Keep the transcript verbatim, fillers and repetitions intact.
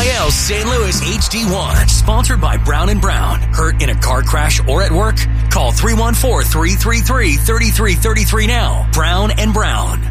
Y L Saint Louis H D one. Sponsored by Brown and Brown. Hurt in a car crash or at work? Call three one four, three three three, three three three three now. Brown and Brown.